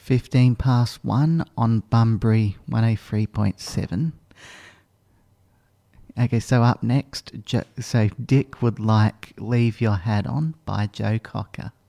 15 past 1 on Bunbury 103.7. Okay, so up next, so Dick would like Leave Your Hat On by Joe Cocker.